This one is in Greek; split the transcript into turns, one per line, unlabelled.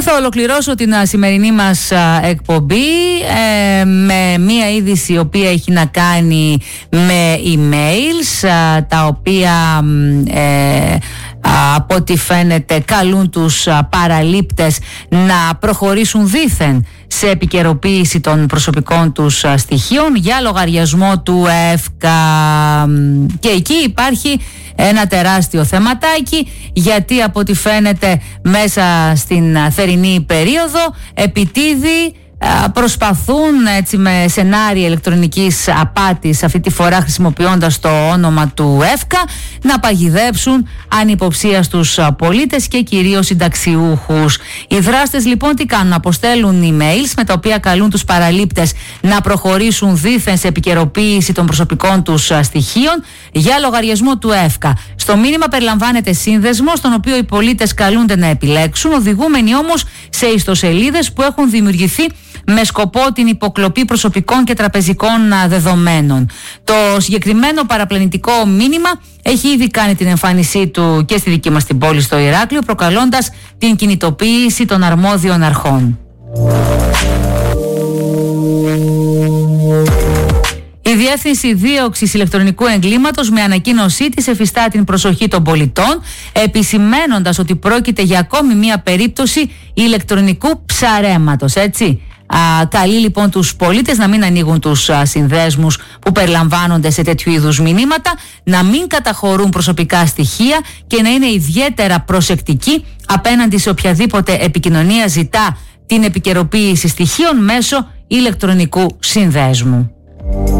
Και θα ολοκληρώσω την σημερινή μας εκπομπή με μία είδηση η οποία έχει να κάνει με emails, τα οποία από ό,τι φαίνεται καλούν τους παραλήπτες να προχωρήσουν δήθεν σε επικαιροποίηση των προσωπικών τους στοιχείων για λογαριασμό του ΕΦΚΑ. Και εκεί υπάρχει ένα τεράστιο θεματάκι, γιατί από ό,τι φαίνεται μέσα στην θερινή περίοδο επιτίδη προσπαθούν έτσι με σενάρια ηλεκτρονικής απάτης, αυτή τη φορά χρησιμοποιώντας το όνομα του ΕΦΚΑ, να παγιδέψουν ανυποψίαστους πολίτες και κυρίως συνταξιούχους. Οι δράστες λοιπόν τι κάνουν? Αποστέλουν emails με τα οποία καλούν τους παραλήπτες να προχωρήσουν δήθεν σε επικαιροποίηση των προσωπικών τους στοιχείων για λογαριασμό του ΕΦΚΑ. Στο μήνυμα περιλαμβάνεται σύνδεσμο, στον οποίο οι πολίτες καλούνται να επιλέξουν, οδηγούμενοι όμως σε ιστοσελίδες που έχουν δημιουργηθεί με σκοπό την υποκλοπή προσωπικών και τραπεζικών δεδομένων. Το συγκεκριμένο παραπλανητικό μήνυμα έχει ήδη κάνει την εμφάνισή του και στη δική μας την πόλη, στο Ηράκλειο, προκαλώντας την κινητοποίηση των αρμόδιων αρχών. Η Διεύθυνση Δίωξης Ηλεκτρονικού Εγκλήματος με ανακοίνωσή της εφιστά την προσοχή των πολιτών, επισημαίνοντας ότι πρόκειται για ακόμη μία περίπτωση ηλεκτρονικού ψαρέματος, έτσι. Καλεί λοιπόν τους πολίτες να μην ανοίγουν τους συνδέσμους που περιλαμβάνονται σε τέτοιου είδους μηνύματα, να μην καταχωρούν προσωπικά στοιχεία και να είναι ιδιαίτερα προσεκτικοί απέναντι σε οποιαδήποτε επικοινωνία ζητά την επικαιροποίηση στοιχείων μέσω ηλεκτρονικού συνδέσμου.